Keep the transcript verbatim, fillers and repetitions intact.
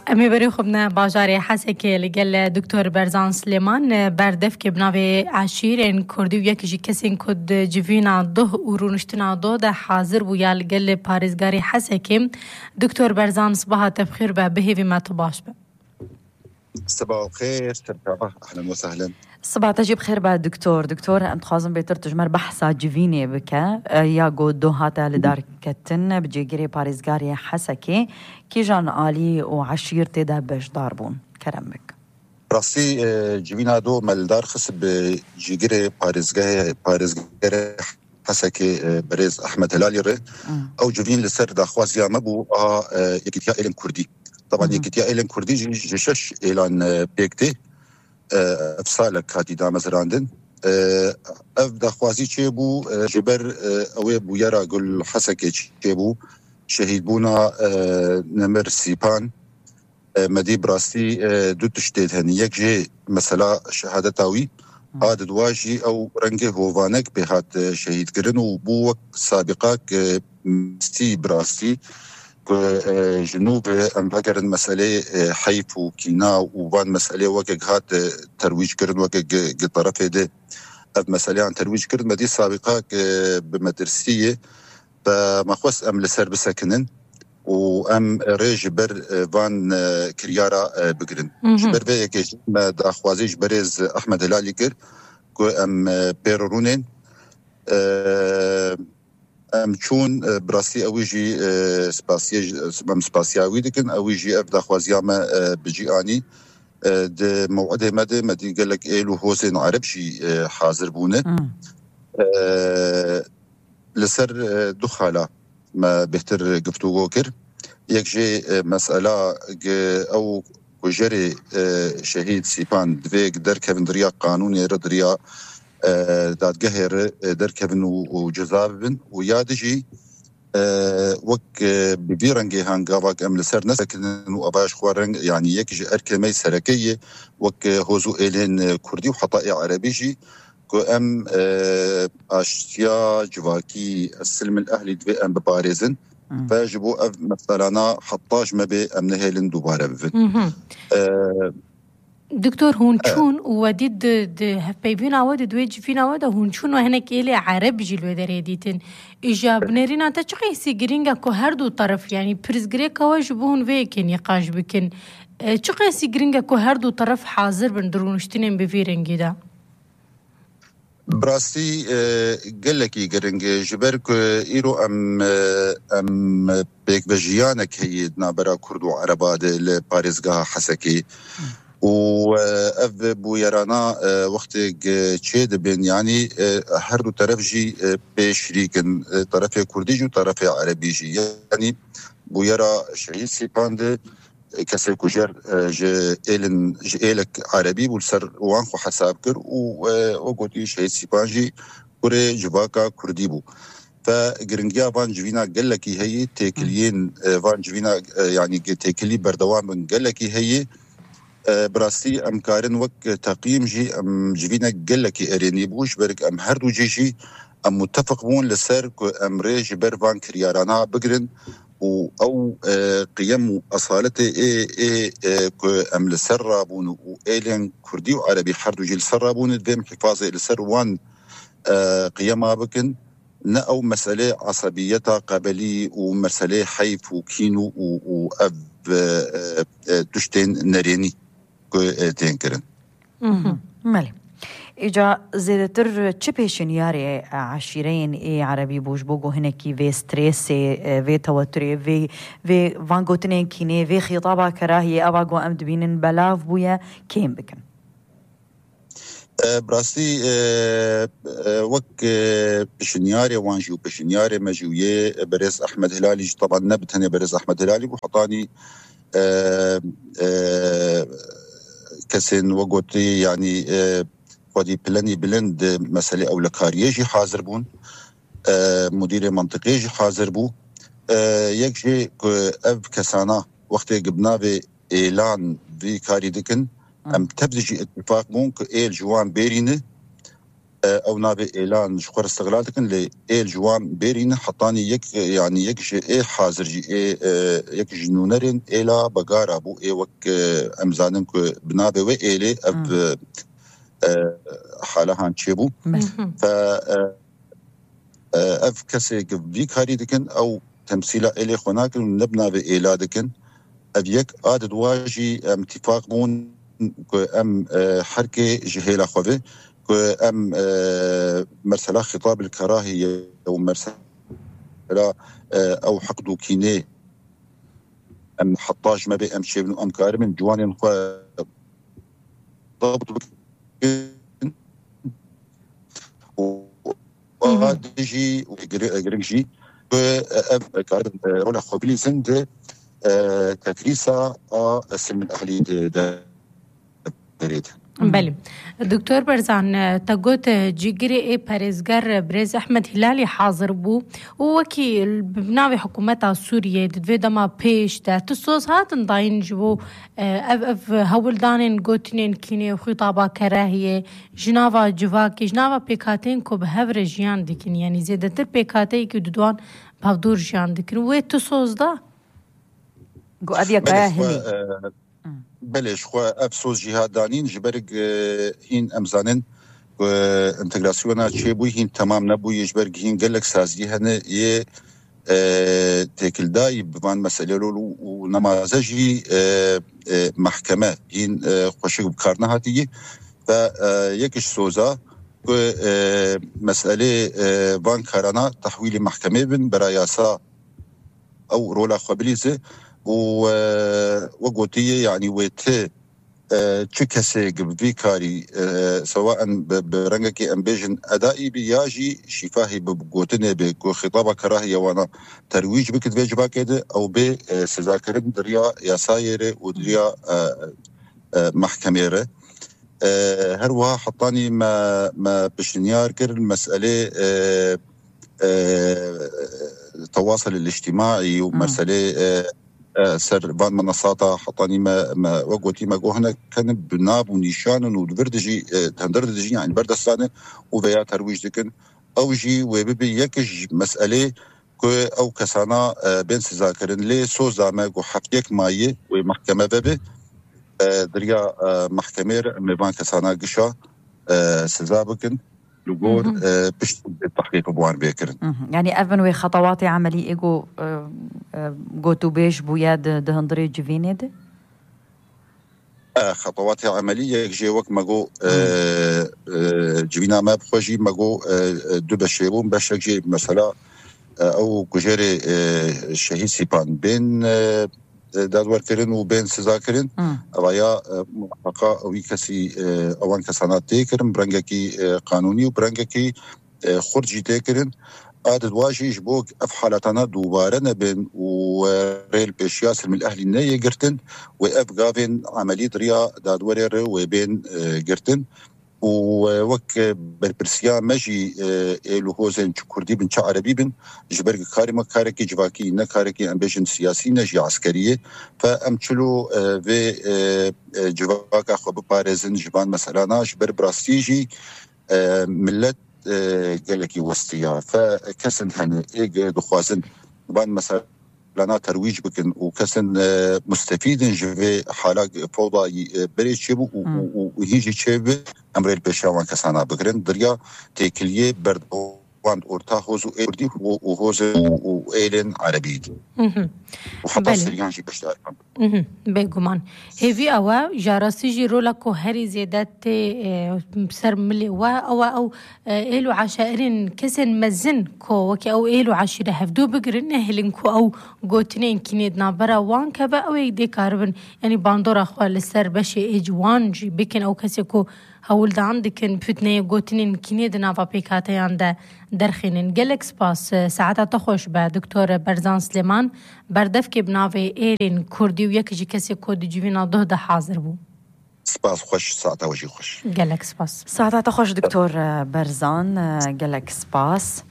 امی بری خوبنا باجاری حسه که لگل دکتر برزان سلیمان بردف که بناوی عشیر این کردی و یکیجی کسین کد جوینا دو و رونشتنا دو ده حاضر بویا لگل پارزگاری حسه که دکتر برزان صباح تبخیر به بهیوی ما تو باش به صباح الخير تركابة أهلا وسهلا. صباح تجيب خير بعد دكتور دكتور أنت خازم بيتر تجمر بحثة جيفيني بك يا جو دوهاتا لدار كتن بجيجري باريزغاري حسكي كي جان آلي وعشير تدا باش داربون كرم بك راسي جيفينا دو مالدار خس بجيجري باريزغاري باريزغاري حسكي بريز أحمد هلالي ري أو جيفين لسر داخوازيا مبو يكتيا إلين كردي طبعا يكتيا إيلان كردي جشش إيلان بيكتي أفصالك هاتي دا مزراندن أف داخوازي چيبو جبر أوي بو يرا قل حسكي چيبو شهيد بونا نمر سيبان مدي براستي دو تشتيد هني يك جي مثلا شهادتاوي عاد دواجي أو رنگه هوفانك بهات شهيد كرن وبو سابقاك مستي براستي جنوب ام فكر مساله حيف وكينا وبان مساله وقت هات ترويج كرن وقت طرف ده مساله عن ترويج كرن مدي سابقه بمدرسيه فمخوس ام لسر بسكنن وام ريجبر فان كريارا بقرن جبر بيك ما داخوازي جبرز احمد هلالي كر ام بيرونين ام چون براسي اويجي سباسيا سباسياوي دكن اويجي افدا خوازيامه بجياني د موعد مده مدي قال لك ايلو حسين عرب شي حاضر بونه لسر دخاله ما بهتر گفتگو كر يكجي مساله او وجري شهيد سيبان دفيق در كفندريا قانوني ردريا دادگهر در کبن و جزابن و یادجی وک ببیرنگی هنگاوک ام لسر نسکن و اباش خوارنگ يعني يكجي اركمي سركيه وك هوزو الين كردي وحطائي عربيجي كو ام اشياء جواكي السلم الاهلي دبي ام بباريزن فاجبو اف مثلا حطاج ما بي ام نهيلن دوباره بفن دكتور هون شون وديد هفبيبينا ود دويج فينا ود هون شون وهناك إلي عرب جلو دريديتن إجاب نرينا تشقي سيجرينجا كو هردو طرف يعني برزجريكا واجبون فيكن يقاش بكن تشقي سيجرينجا كو هردو طرف حاضر بندرونشتين بفيرنجي دا براستي قال لك يقرنج جبرك إيرو أم أم بيك بجيانك هي نابرا كردو عرباد لباريزغا حسكي و اف بو يرانا وقت تشيد بين يعني هر دو طرف جي بشريكن طرف كردي و طرف عربي جي يعني بو يرا شهيد سيباند كسر كجر ج إلن ج إلك عربي والسر وانخو حساب كر و وقتي شهيد سيبانجي كوري جواكا كردي بو فجرنجيا فان جوينا قال لك هي تيكلين فان جوينا يعني تيكلي بردوام من قال لك هي براستي ام كارن وك تقييم جي ام جوينا قال لك اريني بوش برك ام هردو جي جي ام متفقون لسر ام ريج برفان كريارانا بقرن و او قيم اصالته اي اي ام لسر رابون و ايلين كردي وعربي هردو جي لسر رابون ديم حفاظه لسر وان قيمها بكن نا او مساله عصبيتها قبلي ومساله حيف وكينو و اب تشتين نريني تنكرن مالي إجا زيادتر چه پیشنیاری عشیرین ای عربی بوش بوگو هنکی وی سترس وی توتری وی وی وانگوتنین کینه وی خطابه کراهی اوگو ام دبینن بلاف بویا کیم بکن براسي وك بشنياري وانجي وبشنياري مجوية بريز أحمد هلالي طبعا نبتني بريز أحمد هلالي وحطاني كسن وقوتي يعني ودي بلاني بلند مسألة أو لكاريجي حاضر بون مدير منطقيجي حاضر بو يكجي أب كسانا وقت قبنا في إعلان في كاري دكن ام تبدجي اتفاق بون كو ايل جوان بيرينه او نابي اعلان شخور استغلال دكن لي ايل جوان بيرين حطاني يك يعني يك جي اي حاضر جي اي يك جنونرين ايلا بقار ابو اي وك امزانن كو بنابي وي ايلي اب حالها تشيبو ف اف كسي في كاري دكن او تمثيله الي خناك نبنا بايلا دكن ابيك عدد واجي اتفاق مون ام حركه جهيله خوفي ام مرسله خطاب الكراهيه او مرسله او حقدو كيني ام حطاج ما بي ام شيبن ام كارم جوانين خو ضبط وادجي وغريجي كارم رولا خوبلي سند تكريسا اسم الاهلي دريد. بله دكتور برزان تقوت جيجري اي باريزجر بريز احمد هلالي حاضر بو ووكي بناوي حكومتها سوريا دفيدا ما بيش دا تسوس هاتن داين جبو اف اف هول دانين قوتنين كيني وخطابا كراهية جنافا جواكي جنافا بيكاتين كو بهفر جيان ديكين يعني زيادة تر بيكاتي كو دودوان بهفدور جيان ديكين وي تسوس دا قو اديا كراهية بلش خو افسوس جهادانين جبرق هين امزانن انتجراسيونا تشيبوي هين تمام نبو يجبرق هين قالك سازي هنا ي تيكل داي بفان مسألة لولو ونمازجي محكمة هين خوشيق بكارنا هاتي فيكش سوزا مسألة فان كارانا تحويل محكمة بن براياسا او رولا خبليزة وقوتيه يعني ويت تشكسي في كاري سواء برنجكي امبيجن ادائي بياجي شفاهي بقوتني بكو خطابه كراهيه وانا ترويج بكت فيج باكده او ب سذاكرن دريا ياسايره ودريا محكمه هروها حطاني ما ما بشنيار كر المساله التواصل الاجتماعي ومساله سر بعض منصاتها حطاني ما ما وقوتي ما جوهنا كان بناب ونيشان ودبردجي تندردجي يعني بردستانه وبيا ترويج دكن او جي وبيبي يكج مساله او كسانا بين سذاكرن لي سوزا ما جو حقيق ماي ومحكمه ببي دريا محكمه مبان كسانا قشا سذابكن لغور بش التحقيق بوان بيكرن يعني أفن خطوات عملي إيجو قوتو بيش بوياد دهندري جيفينيد خطوات عملية جي وقت ماجو جيفينا ما بخوجي ماجو دو بشيبون باش جي مثلا أو كجري الشهيد سيبان بين دادوار كرن وبين سزاكرن ريا محققة ويكسي أوان كسانات تيكرن برنجكي قانوني وبرنجكي خرجي تيكرن عدد واجي جبوك أفحالتنا دوبارنا بين وريل بيشياس من الأهلي الناية قرتن وأف غافين عملية ريا دادوار وبين قرتن ووك بربرسيا مجي إلو هوزن كردي بن عربي بن جبرق كارما كاركي جواكي نكاركي أمبيجن سياسي نجي عسكرية فأمتلو في جواكا خب بارزن جبان مثلا جبر براستيجي ملت قالكي وسطيا فكسن هن إيج دخوازن بان مثلا لنا ترويج بكن وكسن مستفيدن جوي حالا فوضى بري تشيبو وهيجي تشيبو امر البشاوان كسانا بكرن دريا تيكليه بردوان اورتا هوزو ايردي وهوز وايلن عربي وحتى سريان جي بشتار بيغمان هيفي اوا جاراسي جي رولا كو هري زيادات سر ملي وا او او ايلو عشائرين كسن مزن كو وكي او ايلو عشيره هفدو بقرن هلين كو او غوتنين كينيدنا برا وان كبا او يدي كاربن يعني باندورا خوال السر بشي اجوان جي بكن او كسيكو هول دا عندكن بفتني غوتنين كينيدنا فابيكاتي عند درخين جالكس باس ساعتها تخوش با دكتور برزان سليمان بردفكي بنافي ايرين كردي ويكجي كسي كود جيفينا ضهد حاضر بو سباس خوش ساعتها وجي خوش جالكس باس ساعتها تخوش دكتور برزان جالكس باس